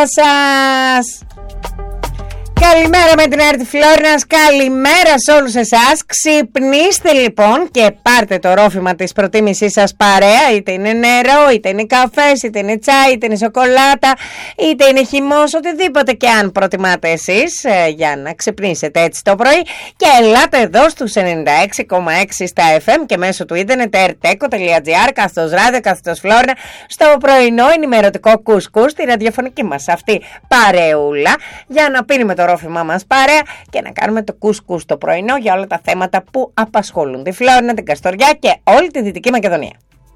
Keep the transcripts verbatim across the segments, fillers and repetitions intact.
σας. Καλημέρα με την Άρτη Φλόρινας, καλημέρα σε όλους εσάς. Ξυπνήστε λοιπόν και πάρτε το ρόφημα της προτίμησής σας παρέα. Είτε είναι νερό, είτε είναι καφές, είτε είναι τσάι, είτε είναι σοκολάτα, είτε είναι χυμός, οτιδήποτε και αν προτιμάτε εσείς, ε, για να ξυπνήσετε έτσι το πρωί. Και ελάτε εδώ στους ενενήντα έξι κόμμα έξι στα εφ εμ και μέσω του ίντερνετ ερτέκο τελεία τζι άρ, καθώς ράδιο, καθώς Φλόρινα, στο πρωινό ενημερωτικό κουσκούς, τη ραδιοφωνική μας αυτή παρεούλα, για να πίνουμε το ρόφημά μας παρέα και να κάνουμε το κουσκούς το πρωινό για όλα τα θέματα που απασχολούν τη Φλόρινα, την Καστοριά και όλη τη Δυτική Μακεδονία.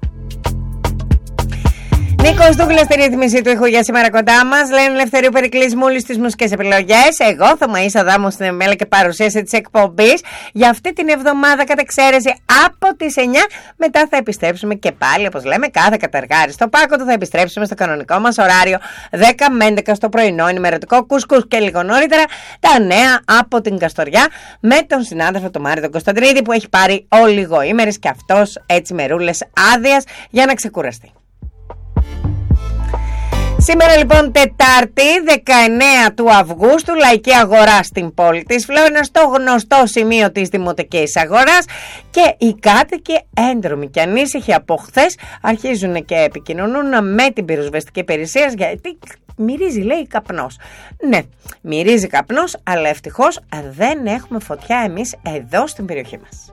Νίκος Δούγκλας στη ρύθμιση του ήχου για σήμερα κοντά μας. Λένε Ελευθερίου Περικλής Μούλης στις μουσικές επιλογές. Εγώ θα Μαΐσα Δάμου στην εμέλα και παρουσίαση της εκπομπής. Για αυτή την εβδομάδα κατά εξαίρεση από τις εννιά. Μετά θα επιστρέψουμε και πάλι, όπως λέμε, κάθε καταργάρι στο πάκο του. Θα επιστρέψουμε στο κανονικό μας ωράριο δέκα με έντεκα στο πρωινό ενημερωτικό κουσκούς. Και λίγο νωρίτερα τα νέα από την Καστοριά με τον συνάδελφο τον Μάριο τον Κωνσταντινίδη, που έχει πάρει ολιγοήμερες και αυτός έτσι μερούλες άδειας για να ξεκουραστεί. Σήμερα λοιπόν Τετάρτη δεκαεννέα του Αυγούστου, λαϊκή αγορά στην πόλη της Φλόρινας, στο γνωστό σημείο της Δημοτικής Αγοράς, και οι κάτοικοι έντρομοι και ανήσυχοι από χθες αρχίζουν και επικοινωνούν με την πυροσβεστική υπηρεσία, γιατί μυρίζει, λέει, καπνός. Ναι, μυρίζει καπνός, αλλά ευτυχώς δεν έχουμε φωτιά εμείς εδώ στην περιοχή μας.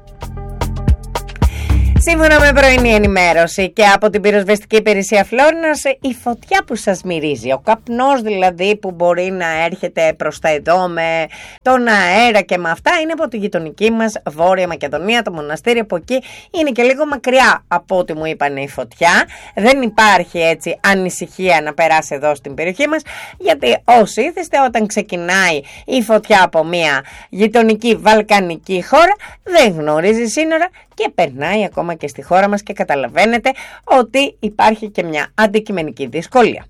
Σύμφωνα με πρωινή ενημέρωση και από την πυροσβεστική υπηρεσία Φλόρινας, η φωτιά που σας μυρίζει, ο καπνός δηλαδή που μπορεί να έρχεται προς τα εδώ με τον αέρα και με αυτά, είναι από τη γειτονική μας Βόρεια Μακεδονία, το μοναστήρι από εκεί είναι και λίγο μακριά από ό,τι μου είπαν η φωτιά. Δεν υπάρχει έτσι ανησυχία να περάσει εδώ στην περιοχή μας, γιατί όσοι ήθεστε, όταν ξεκινάει η φωτιά από μια γειτονική βαλκανική χώρα, δεν γνωρίζει σύνορα και περνάει ακόμα και στη χώρα μας, και καταλαβαίνετε ότι υπάρχει και μια αντικειμενική δυσκολία.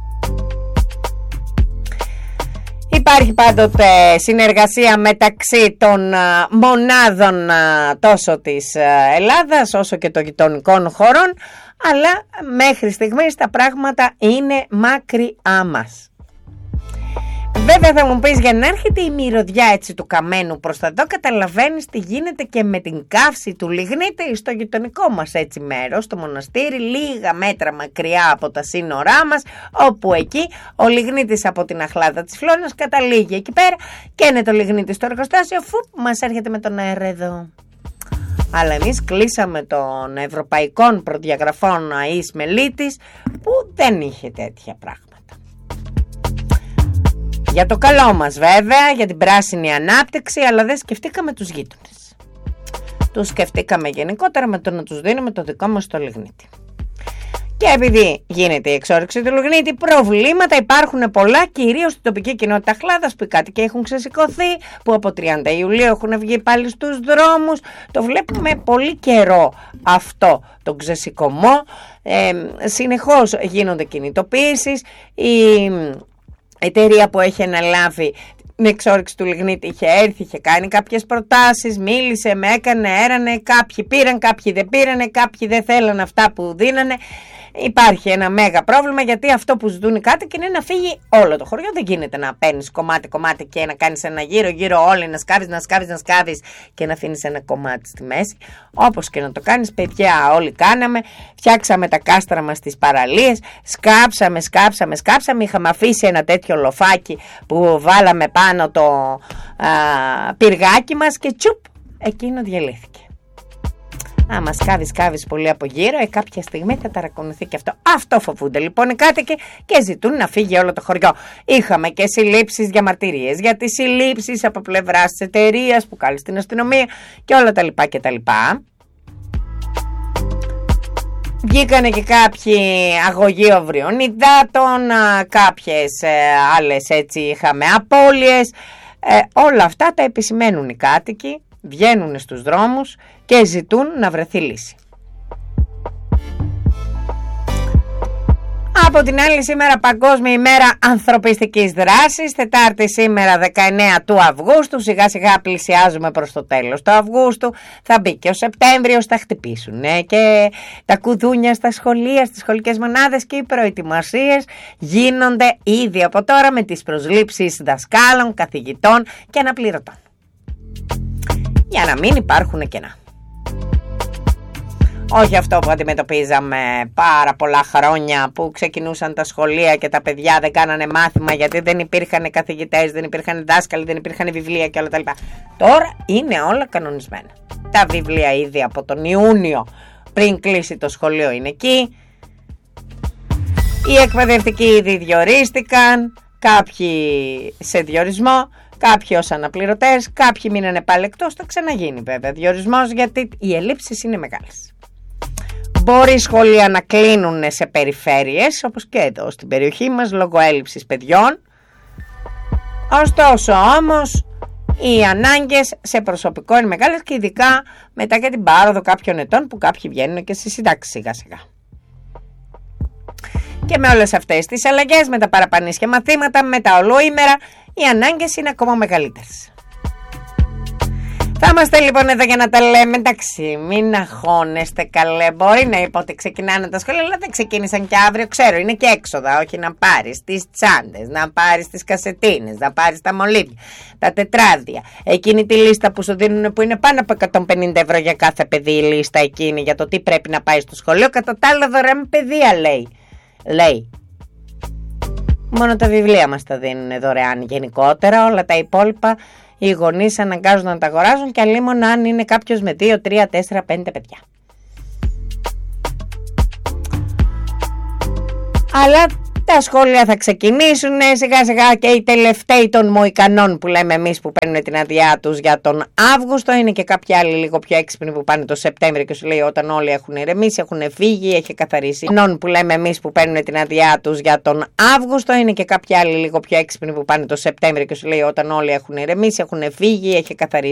Υπάρχει πάντοτε συνεργασία μεταξύ των μονάδων τόσο της Ελλάδας όσο και των γειτονικών χωρών, αλλά μέχρι στιγμής τα πράγματα είναι μακριά μας. Βέβαια θα μου πεις, για να έρχεται η μυρωδιά έτσι του καμένου προς τα εδώ, καταλαβαίνεις τι γίνεται και με την καύση του λιγνίτη στο γειτονικό μας έτσι μέρος, στο μοναστήρι, λίγα μέτρα μακριά από τα σύνορά μας, όπου εκεί ο λιγνίτης από την αχλάδα της Φλόρινας καταλήγει εκεί πέρα και είναι το λιγνίτη στο εργοστάσιο, φου, μας έρχεται με τον αέρα εδώ. Αλλά εμείς κλείσαμε των ευρωπαϊκών προδιαγραφών αής μελίτης, που δεν είχε τέτοια πράγματα. Για το καλό μας βέβαια, για την πράσινη ανάπτυξη, αλλά δεν σκεφτήκαμε τους γείτονες. Τους σκεφτήκαμε γενικότερα με το να τους δίνουμε το δικό μας το λιγνίτη. Και επειδή γίνεται η εξόρυξη του λιγνίτη, προβλήματα υπάρχουν πολλά, κυρίως στην τοπική κοινότητα Αχλάδας, που οι κάτοικοι έχουν ξεσηκωθεί, που από τριάντα Ιουλίου έχουν βγει πάλι στους δρόμους. Το βλέπουμε πολύ καιρό αυτό το ξεσηκωμό. Ε, συνεχώς γίνονται κινητοποιήσεις. Η εταιρεία που έχει αναλάβει την εξόρυξη του λιγνίτη είχε έρθει, είχε κάνει κάποιες προτάσεις, μίλησε, με έκανε, έρανε, κάποιοι πήραν, κάποιοι δεν πήρανε, κάποιοι δεν θέλαν αυτά που δίνανε. Υπάρχει ένα μέγα πρόβλημα, γιατί αυτό που ζητούν οι κάτοικοι είναι να φύγει όλο το χωριό. Δεν γίνεται να παίρνεις κομμάτι-κομμάτι και να κάνεις ένα γύρω-γύρω όλοι, να σκάβεις, να σκάβεις, να σκάβεις και να αφήνεις ένα κομμάτι στη μέση. Όπως και να το κάνεις, παιδιά, όλοι κάναμε. Φτιάξαμε τα κάστρα μας στις παραλίες, σκάψαμε, σκάψαμε, σκάψαμε. Είχαμε αφήσει ένα τέτοιο λοφάκι που βάλαμε πάνω το α, πυργάκι μας και τσουπ, εκείνο διαλύθηκε. Άμα σκάβεις, σκάβεις πολύ από γύρω, ε, κάποια στιγμή θα ταρακονηθεί και αυτό. Αυτό φοβούνται λοιπόν οι κάτοικοι και ζητούν να φύγει όλο το χωριό. Είχαμε και συλλήψεις, διαμαρτυρίες για τις συλλήψεις από πλευράς της εταιρείας που κάλεσε την αστυνομία και όλα τα λοιπά και τα λοιπά. Βγήκανε και κάποιοι αγωγοί οβριών υδάτων, κάποιες ε, άλλες έτσι είχαμε απώλειες. Ε, όλα αυτά τα επισημαίνουν οι κάτοικοι, βγαίνουν στους δρόμους και ζητούν να βρεθεί λύση. Από την άλλη, σήμερα Παγκόσμια ημέρα ανθρωπιστικής δράσης, Τετάρτη σήμερα δεκαεννέα του Αυγούστου, σιγά σιγά πλησιάζουμε προς το τέλος του Αυγούστου, θα μπει και ο Σεπτέμβριος, θα χτυπήσουν ναι, και τα κουδούνια στα σχολεία, στις σχολικές μονάδες και οι προετοιμασίες γίνονται ήδη από τώρα με τις προσλήψεις δασκάλων, καθηγητών και αναπληρωτών, για να μην υπάρχουν κενά. Όχι αυτό που αντιμετωπίζαμε πάρα πολλά χρόνια, που ξεκινούσαν τα σχολεία και τα παιδιά δεν κάνανε μάθημα γιατί δεν υπήρχαν καθηγητές, δεν υπήρχαν δάσκαλοι, δεν υπήρχαν βιβλία και όλα τα λοιπά. Τώρα είναι όλα κανονισμένα. Τα βιβλία ήδη από τον Ιούνιο πριν κλείσει το σχολείο είναι εκεί. Οι εκπαιδευτικοί ήδη διορίστηκαν, κάποιοι σε διορισμό, κάποιοι ως αναπληρωτές, κάποιοι μείνανε πάλι εκτός. Θα ξαναγίνει βέβαια διορισμός, γιατί οι ελλείψεις είναι μεγάλες. Μπορεί σχολεία να κλείνουν σε περιφέρειες, όπως και εδώ στην περιοχή μας, λόγω έλλειψης παιδιών. Ωστόσο όμως οι ανάγκες σε προσωπικό είναι μεγάλες, και ειδικά μετά και την πάροδο κάποιων ετών που κάποιοι βγαίνουν και στη συντάξη σιγά σιγά. Και με όλες αυτές τις αλλαγές, με τα παραπανήσια μαθήματα, με τα ολόήμερα, οι ανάγκες είναι ακόμα μεγαλύτερες. Θα είμαστε λοιπόν εδώ για να τα λέμε, εντάξει, μην αγχώνεστε καλέ. Μπορεί να είπα ότι ξεκινάνε τα σχολεία, αλλά δεν ξεκίνησαν και αύριο, ξέρω, είναι και έξοδα. Όχι να πάρεις τις τσάντες, να πάρεις τις κασετίνες, να πάρεις τα μολύβια, τα τετράδια. Εκείνη τη λίστα που σου δίνουν, που είναι πάνω από εκατόν πενήντα ευρώ για κάθε παιδί, η λίστα εκείνη για το τι πρέπει να πάει στο σχολείο. Κατά τα άλλα δωρεάν παιδεία λέει. Λέει. Μόνο τα βιβλία μας τα δίνουν δωρεάν γενικότερα, όλα τα υπόλοιπα οι γονείς αναγκάζουν να τα αγοράζουν, και αλλήμον αν είναι κάποιος με δύο, τρία, τέσσερα, πέντε παιδιά. Αλλά τα σχόλια θα ξεκινήσουν σιγά σιγά, και οι τελευταίοι των Μοϊκανών που λέμε εμείς, που παίρνουν την αδειά τους για τον Αύγουστο. Είναι και κάποιοι άλλοι λίγο πιο έξυπνοι που πάνε το Σεπτέμβριο και σου λέει όταν όλοι έχουν ηρεμήσει, έχουν φύγει, έχει καθαρίσει. Νον που λέμε εμείς που παίρνουν την αδειά τους για τον Αύγουστο. Είναι και κάποιοι άλλοι λίγο πιο έξυπνοι που πάνε το Σεπτέμβριο και σου λέει όταν όλοι έχουν ηρεμήσει, έχουν φύγει, έχει καθαρίσει.